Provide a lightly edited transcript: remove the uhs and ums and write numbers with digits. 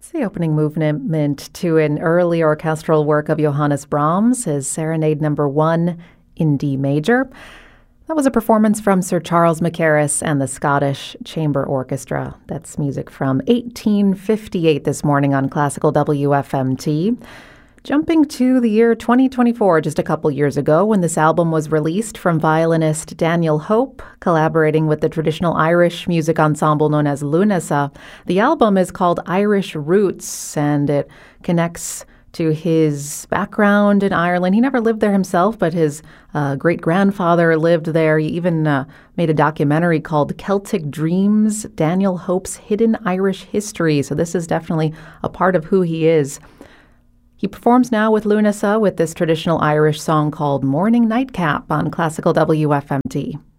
It's the opening movement to an early orchestral work of Johannes Brahms, his Serenade Number 1 in D major. That was a performance from Sir Charles Mackerras and the Scottish Chamber Orchestra. That's music from 1858 this morning on Classical WFMT. Jumping to the year 2024, just a couple years ago, when this album was released from violinist Daniel Hope, collaborating with the traditional Irish music ensemble known as Lúnasa. The album is called Irish Roots, and it connects to his background in Ireland. He never lived there himself, but his great-grandfather lived there. He even made a documentary called Celtic Dreams, Daniel Hope's Hidden Irish History. So this is definitely a part of who he is. He performs now with Lúnasa with this traditional Irish song called Morning Nightcap on Classical WFMT.